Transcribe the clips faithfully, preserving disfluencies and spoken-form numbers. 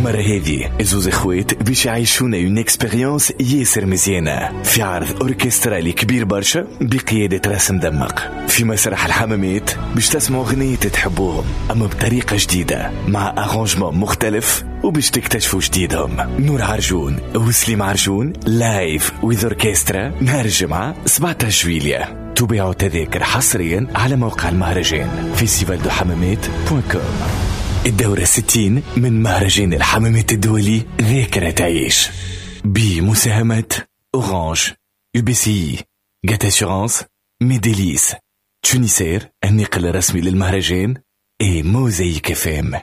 المرة هذه زوز اخوات باش يعيشونا اون اكسبيريونس ياسر مزيانة في عرض اوركسترالي كبير برشا بقيادة راسم دمق في مسرح الحمامات، باش تسمعوا غنية تحبوهم اما بطريقة جديدة مع ارانجمون مختلف، وباش تكتشفوا جديدهم. نور عرجون وسليم عرجون لايف وذ اوركسترا نهار الجمعة سبعة عشر جويلية. تبيعوا تذاكر حصريا على موقع المهرجان فيستيفال دو حمامات دوت كوم. الدورة ستين من مهرجان الحمامات الدولي ذاكرة تعيش بمساهمة أورانج، يو بي سي، جات أسيورانس، ميديليس، تونيسير النقل الرسمي للمهرجان، اي موزايك اف ام.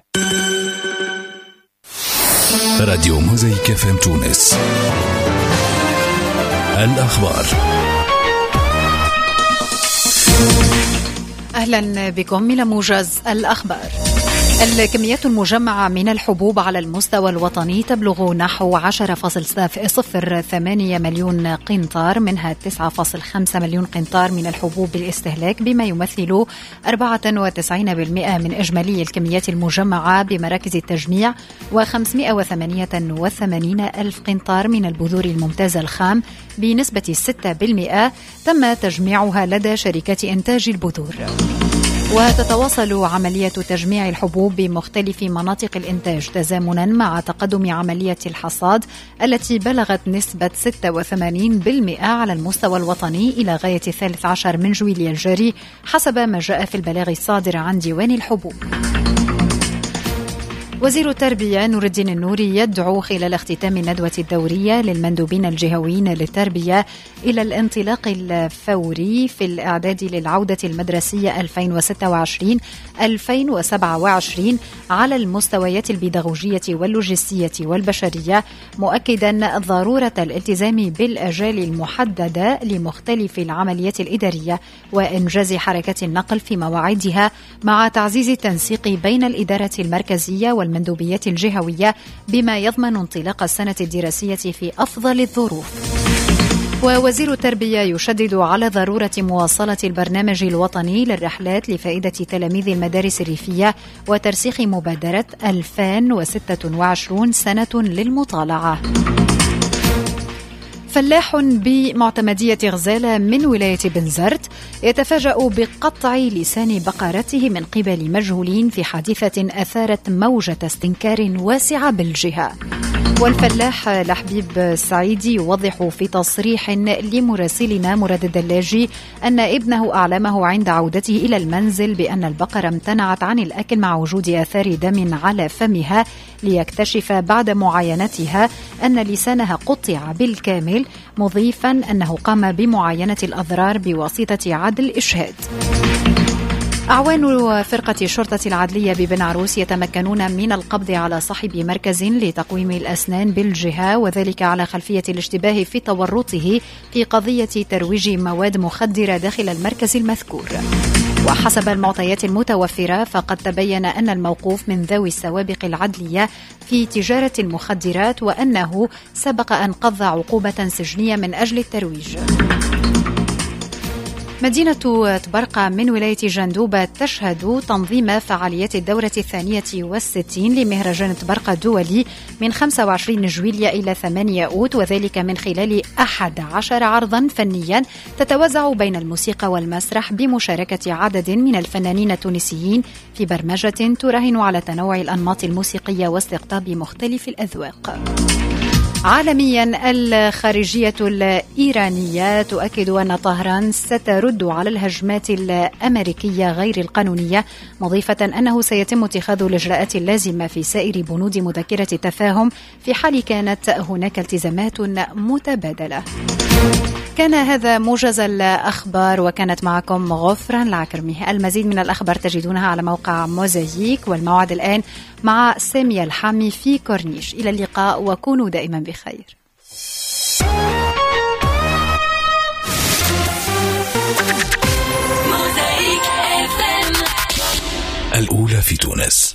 راديو موزايك اف ام تونس. الأخبار. أهلا بكم إلى موجز الأخبار. الكميات المجمعة من الحبوب على المستوى الوطني تبلغ نحو عشرة فاصلة صفر ثمانية مليون قنطار، منها تسعة فاصلة خمسة مليون قنطار من الحبوب بالاستهلاك، بما يمثل أربعة وتسعين بالمئة من إجمالي الكميات المجمعة بمراكز التجميع، وخمسمئة وثمانية وثمانين ألف قنطار من البذور الممتازة الخام بنسبة ستة بالمئة تم تجميعها لدى شركات إنتاج البذور. وتتواصل عملية تجميع الحبوب بمختلف مناطق الإنتاج تزامنا مع تقدم عملية الحصاد التي بلغت نسبة ستة وثمانين بالمئة على المستوى الوطني إلى غاية الثالث عشر من جويلية الجاري، حسب ما جاء في البلاغ الصادر عن ديوان الحبوب. وزير التربية نور الدين النوري يدعو خلال اختتام الندوة الدورية للمندوبين الجهويين للتربية إلى الانطلاق الفوري في الإعداد للعودة المدرسية ألفين وستة وعشرين ألفين وسبعة وعشرين على المستويات البيداغوجية واللوجستية والبشرية، مؤكدا ضرورة الالتزام بالأجال المحددة لمختلف العمليات الإدارية وإنجاز حركة النقل في مواعيدها، مع تعزيز التنسيق بين الإدارة المركزية وال المندوبيات الجهوية بما يضمن انطلاق السنة الدراسية في أفضل الظروف. ووزير التربية يشدد على ضرورة مواصلة البرنامج الوطني للرحلات لفائدة تلاميذ المدارس الريفية وترسيخ مبادرة ألفين وستة وعشرين سنة للمطالعة. فلاح بمعتمدية غزالة من ولاية بنزرت يتفاجأ بقطع لسان بقرته من قبل مجهولين في حادثة أثارت موجة استنكار واسعة بالجهة. والفلاح لحبيب السعيدي يوضح في تصريح لمراسلنا مراد الدلاجي أن ابنه أعلمه عند عودته إلى المنزل بأن البقرة امتنعت عن الأكل مع وجود آثار دم على فمها، ليكتشف بعد معاينتها أن لسانها قطع بالكامل، مضيفا أنه قام بمعاينة الأضرار بواسطة عدل إشهاد. أعوان فرقة الشرطة العدلية ببن عروس يتمكنون من القبض على صاحب مركز لتقويم الأسنان بالجهة، وذلك على خلفية الاشتباه في تورطه في قضية ترويج مواد مخدرة داخل المركز المذكور. وحسب المعطيات المتوفرة فقد تبين أن الموقوف من ذوي السوابق العدلية في تجارة المخدرات، وأنه سبق أن قضى عقوبة سجنية من أجل الترويج. مدينة تبرقة من ولاية جندوبة تشهد تنظيم فعاليات الدورة الثانية والستين لمهرجان تبرقة الدولي من خمسة وعشرين جويلية إلى ثمانية أوت، وذلك من خلال أحد عشر عرضا فنيا تتوزع بين الموسيقى والمسرح بمشاركة عدد من الفنانين التونسيين في برمجة تراهن على تنوع الأنماط الموسيقية واستقطاب مختلف الأذواق. عالميا، الخارجية الإيرانية تؤكد أن طهران سترد على الهجمات الأمريكية غير القانونية، مضيفة أنه سيتم اتخاذ الإجراءات اللازمة في سائر بنود مذكرة التفاهم في حال كانت هناك التزامات متبادلة. كان هذا موجز الأخبار، وكانت معكم غفران العكرمي. المزيد من الأخبار تجدونها على موقع موزايك، والموعد الآن مع سامية الحامي في كورنيش. إلى اللقاء وكونوا دائما بخير. الأولى في تونس.